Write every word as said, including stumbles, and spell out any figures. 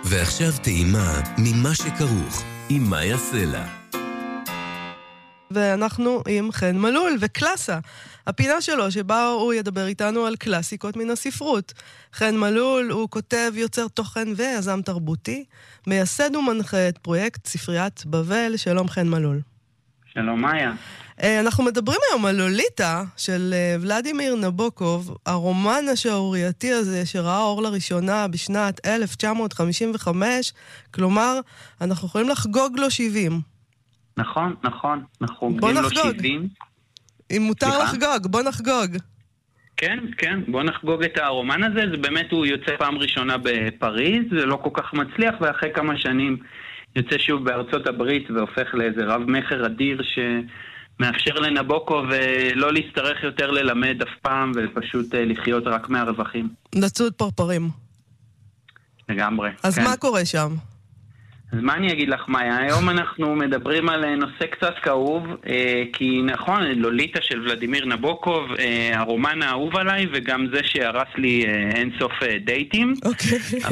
ועכשיו טעימה ממה שכרוך עם מאיה סלע. ואנחנו עם חן מלול וקלאסה, הפינה שלו שבה הוא ידבר איתנו על קלאסיקות מן הספרות. חן מלול הוא כותב, יוצר תוכן ויזם תרבותי, מייסד ומנחה את פרויקט ספריית בבל. שלום חן מלול. שלום מאיה. אנחנו מדברים היום על לוליטה של ולדימיר נבוקוב, הרומן השערורייתי הזה שראה אור לראשונה בשנת אלף תשע מאות חמישים וחמש, כלומר אנחנו יכולים לחגוג לו שבעים. נכון, נכון, אנחנו חוגגים לו שבעים. אם מותר סליחה? לחגוג, בוא נחגוג. כן, כן, בוא נחגוג את הרומן הזה. זה באמת, הוא יוצא פעם ראשונה בפריז, זה לא כל כך מצליח, ואחרי כמה שנים יוצא שוב בארצות הברית והופך לאיזה רב מחר אדיר שמאפשר לנבוקוב לא להצטרך יותר ללמד אף פעם ופשוט לחיות רק מהרווחים. לצוד פרפרים. לגמרי. אז כן. מה קורה שם? אז מה אני אגיד לך, מאיה? היום אנחנו מדברים על נושא קצת כאוב, כי נכון, לוליטה של ולדימיר נבוקוב, הרומן האהוב עליי, וגם זה שהרס לי אין סוף דייטים. אוקיי.